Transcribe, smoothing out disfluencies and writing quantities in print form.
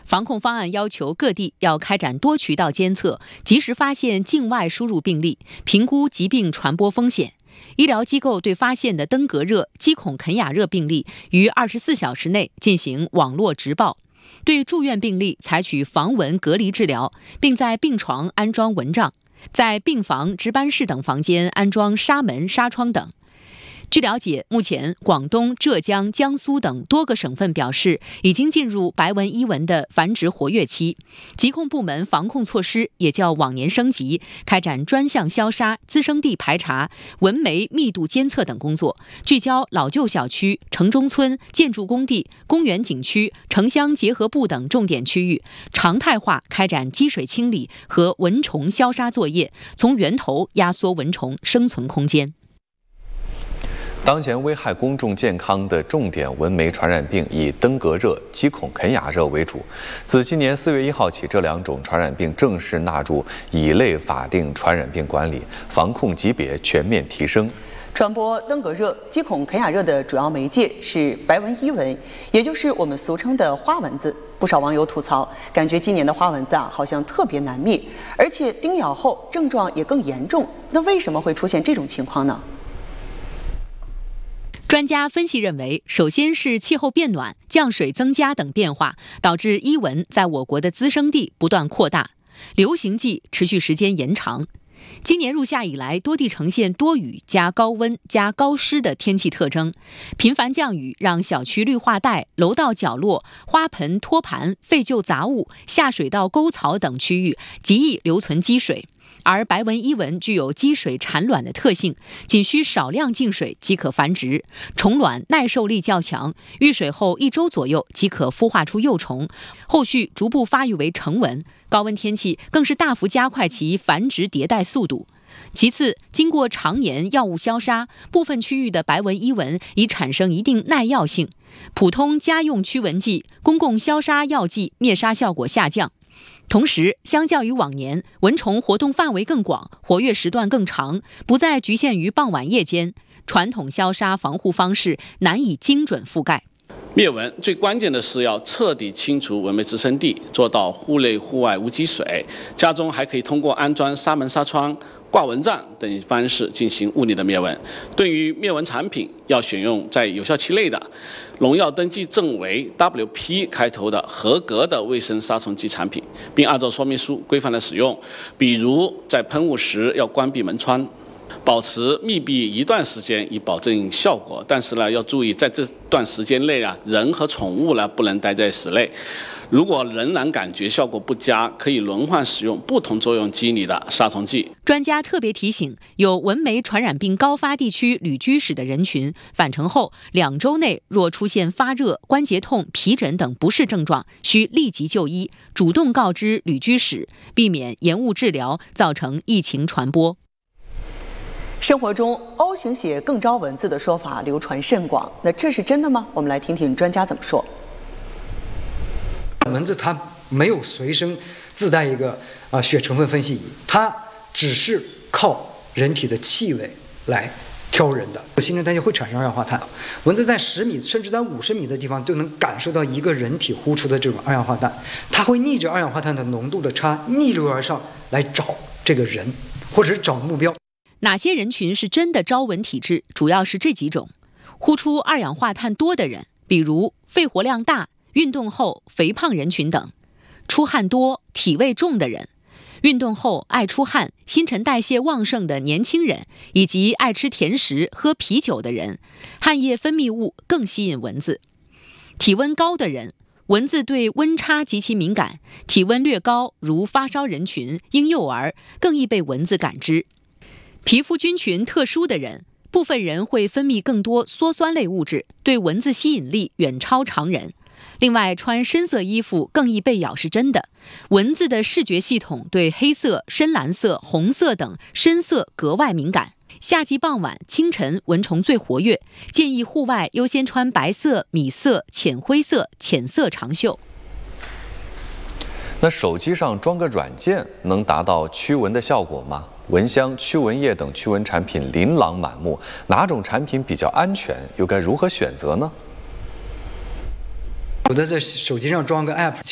防控方案要求各地要开展多渠道监测，及时发现境外输入病例，评估疾病传播风险。医疗机构对发现的登革热、鸡孔肯雅热病例于24小时内进行网络直报，对住院病例采取防蚊隔离治疗，并在病床安装蚊帐，在病房、值班室等房间安装纱门、纱窗等。据了解，目前广东、浙江、江苏等多个省份表示已经进入白纹伊蚊的繁殖活跃期，疾控部门防控措施也较往年升级，开展专项消杀、滋生地排查、蚊媒密度监测等工作，聚焦老旧小区、城中村、建筑工地、公园景区、城乡结合部等重点区域，常态化开展积水清理和蚊虫消杀作业，从源头压缩蚊虫生存空间。 当前危害公众健康的重点蚊媒传染病以登革热、鸡孔肯雅热为主。自今年4月1号起，这两种传染病正式纳入乙类法定传染病管理，防控级别全面提升。 传播登革热、鸡孔肯雅热的主要媒介是白纹伊蚊，也就是我们俗称的花蚊子。不少网友吐槽，感觉今年的花蚊子好像特别难灭，而且叮咬后症状也更严重。那为什么会出现这种情况呢？ 专家分析认为，首先是气候变暖、降水增加等变化，导致伊蚊在我国的滋生地不断扩大，流行季持续时间延长。今年入夏以来，多地呈现多雨加高温加高湿的天气特征，频繁降雨让小区绿化带、楼道角落、花盆、托盘、废旧杂物、下水道沟槽等区域极易留存积水。而白纹伊蚊具有积水产卵的特性，仅需少量进水即可繁殖，虫卵耐受力较强，遇水后1周左右即可孵化出幼虫，后续逐步发育为成蚊。高温天气更是大幅加快其繁殖迭代速度。其次，经过常年药物消杀，部分区域的白纹伊蚊已产生一定耐药性，普通家用驱蚊剂、公共消杀药剂灭杀效果下降。同时，相较于往年，蚊虫活动范围更广，活跃时段更长，不再局限于傍晚夜间，传统消杀防护方式难以精准覆盖。 灭蚊最关键的是要彻底清除蚊媒滋生地，做到户内户外无积水。家中还可以通过安装纱门、纱窗、挂蚊帐等方式进行物理的灭蚊。对于灭蚊产品，要选用在有效期内的、农药登记证为 WP 开头的合格的卫生杀虫剂产品，并按照说明书规范的使用。比如在喷雾时要关闭门窗，保持密闭一段时间以保证效果。但是呢，要注意在这段时间内人和宠物不能待在室内。如果仍然感觉效果不佳，可以轮换使用不同作用机理的杀虫剂。 专家特别提醒，有蚊媒传染病高发地区旅居史的人群，返程后2周内若出现发热、关节痛、皮疹等不适症状，需立即就医，主动告知旅居史，避免延误治疗，造成疫情传播。 生活中 O 型血更招蚊子的说法流传甚广，那这是真的吗？我们来听听专家怎么说。 蚊子它没有随身自带一个血成分分析仪，它只是靠人体的气味来挑人的。新陈代谢会产生二氧化碳，蚊子在10米甚至在50米的地方就能感受到一个人体呼出的这种二氧化碳，它会逆着二氧化碳的浓度的差逆流而上来找这个人或者是找目标。 哪些人群是真的招蚊体质？主要是这几种：呼出二氧化碳多的人，比如肺活量大、运动后肥胖人群等；出汗多、体味重的人；运动后爱出汗、新陈代谢旺盛的年轻人，以及爱吃甜食、喝啤酒的人。汗液分泌物更吸引蚊子。体温高的人，蚊子对温差极其敏感，体温略高，如发烧人群、婴幼儿，更易被蚊子感知。皮肤菌群特殊的人，部分人会分泌更多羧酸类物质，对蚊子吸引力远超常人。另外，穿深色衣服更易被咬是真的。蚊子的视觉系统对黑色、深蓝色、红色等深色格外敏感。夏季傍晚、清晨蚊虫最活跃，建议户外优先穿白色、米色、浅灰色、浅色长袖。 那手机上装个软件能达到驱蚊的效果吗？蚊香、驱蚊液等驱蚊产品琳琅满目，哪种产品比较安全？又该如何选择呢？ 有的在手机上装个 app，